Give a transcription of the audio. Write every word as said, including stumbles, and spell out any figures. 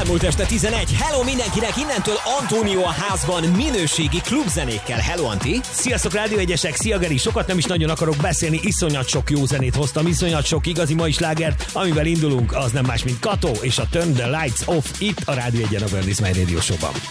Elmúlt este tizenegy. Hello mindenkinek, innentől Antónió a házban minőségi klubzenékkel. Hello, Anti! Sziasztok, Rádió egyesek, szia Geri! Sokat nem is nagyon akarok beszélni, iszonyat sok jó zenét hoztam, iszonyat sok igazi mai slágert, amivel indulunk, az nem más, mint Kato és a Turn the Lights Off itt a Rádió egyen a Burn This My Radio Show-ban.